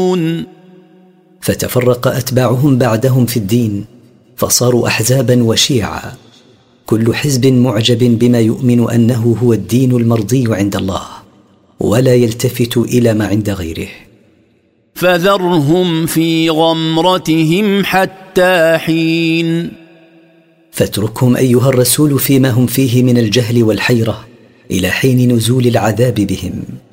يعدلون. فتفرق أتباعهم بعدهم في الدين، فصاروا أحزابا وشيعا، كل حزب معجب بما يؤمن أنه هو الدين المرضي عند الله، ولا يلتفت إلى ما عند غيره. فذرهم في غمرتهم حتى حين. فاتركهم أيها الرسول فيما هم فيه من الجهل والحيرة إلى حين نزول العذاب بهم.